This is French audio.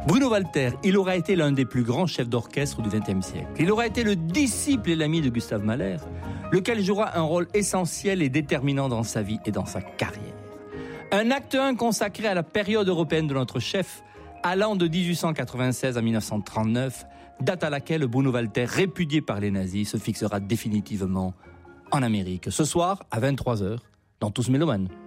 Bruno Walter, il aura été l'un des plus grands chefs d'orchestre du XXe siècle. Il aura été le disciple et l'ami de Gustave Mahler, lequel jouera un rôle essentiel et déterminant dans sa vie et dans sa carrière. Un acte 1 consacré à la période européenne de notre chef, allant de 1896 à 1939, date à laquelle Bruno Walter, répudié par les nazis, se fixera définitivement en Amérique. Ce soir, à 23h, dans Tous Mélomanes.